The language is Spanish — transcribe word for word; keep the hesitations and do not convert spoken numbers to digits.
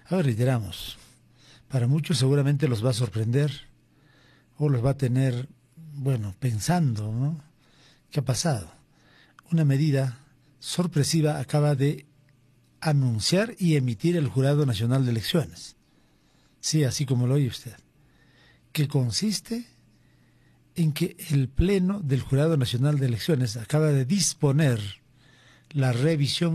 A ver, reiteramos, para muchos seguramente los va a sorprender o los va a tener, bueno, pensando, ¿no? ¿Qué ha pasado? Una medida sorpresiva acaba de anunciar y emitir el Jurado Nacional de Elecciones. Sí, así como lo oye usted. Que consiste en que el Pleno del Jurado Nacional de Elecciones acaba de disponer la revisión